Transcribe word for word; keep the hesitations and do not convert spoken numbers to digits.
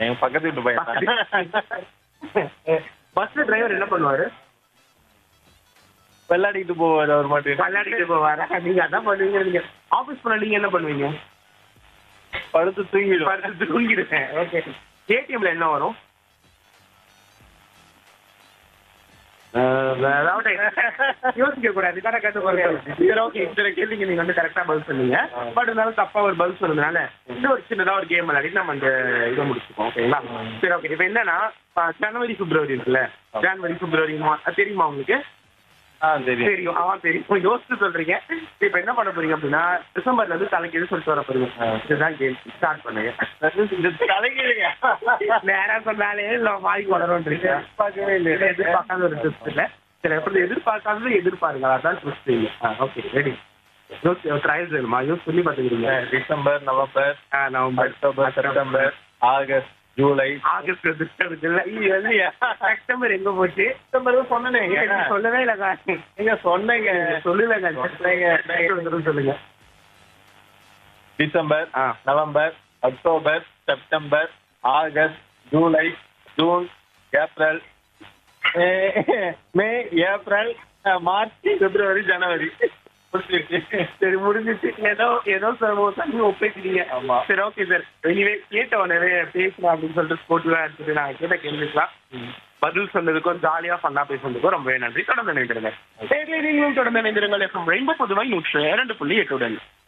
எங்க பக்கத்து வீட்டு பையன். பஸ்ல டிரைவர் என்ன பண்ணுவாரு? வெள்ளாடிக்கிட்டு போவாரு அவர் மாட்டு. விளையாடிட்டு போவாரா? நீங்க அதான் பண்ணுவீங்க. நீங்க ஆபீஸ் போனா நீங்க என்ன பண்ணுவீங்க? படுத்து தூங்கிடுவாரு. படுத்து தூங்கிடுவேன். ஓகே. ஏடிஎம்ல என்ன வரும்? அதாவது யோசிக்க கூடாது. கரெக்டா கேட்டு ஓகே. இத்தனை கேள்விங்க நீங்க வந்து கரெக்டா பதில் சொன்னீங்க. பட் இருந்தாலும் தப்பா ஒரு பதில் சொன்னதுனால இன்னும் ஒரு சின்னதா ஒரு கேம் விளையாடி நம்ம அந்த இதை முடிச்சுப்போம். ஓகேங்களா? சரி ஓகே. இப்ப என்னன்னா ஜனவரி பிப்ரவரி இருக்குல்ல, ஜனவரி பிப்ரவரி தெரியுமா உங்களுக்கு? ஆ தெரியும். தெரியும். ஆ தெரியும். யோசிச்சு சொல்றீங்க. இப்ப என்ன பண்ண போறீங்க அப்படின்னா டிசம்பர்ல இருந்து தலைக்கு எது சொல்லிட்டு வர போறீங்க. இதுதான் கேம். ஸ்டார்ட் பண்ணுங்க. தலைக்கீழயா? நேரா சொன்னாலே இல்ல வாய்க்கு வளரும்ன்றீங்க. பார்க்கவே இல்லை. எதிர்பார்க்காத ஒரு ட்விஸ்ட் இல்ல. சரி எப்படி எதிர்பார்க்காதது எதிர்பாருங்க. அதான் ட்விஸ்ட் இல்லை. Okay ready. யோசி ட்ரையல் வேணுமா? யோசி சொல்லி பார்த்துக்கிறீங்க. December, November, November, October, September, August, July, August இல்லையா? செப்டம்பர் எங்க போச்சு? செப்டம்பர் சொன்னேன். சொல்லவே இல்லைங்க. நீங்க சொன்னீங்க. சொல்லலங்க. சொல்லுங்க. டிசம்பர், ஆ. November, October, September, August, July, June, April, மே, ஏப்ரல், மார்ச், பிப்ரவரி, ஜனவரி. சரி முடிஞ்சிச்சு. ஏதோ ஏதோ தண்ணி ஒப்பிக்கிறீங்க. ஆமா. சரி ஓகே சார். எனிவே கேட்ட உடனே பேசலாம் அப்படின்னு சொல்லிட்டு ஸ்போர்ட்டிவா எடுத்துட்டு நாங்கள் கேட்ட கேள்விக்கலாம் பதில் சொன்னதுக்கும் ஜாலியா ஃபன்னா பேசுனதுக்கும் ரொம்பவே நன்றி. தொடர்ந்து இணைந்திருங்க. நீங்களும் தொடர்ந்து இணைந்திருங்கள். எஃப்எம் ரெயின்போ புதுவை நூற்று இரண்டு புள்ளி எட்டுடன்.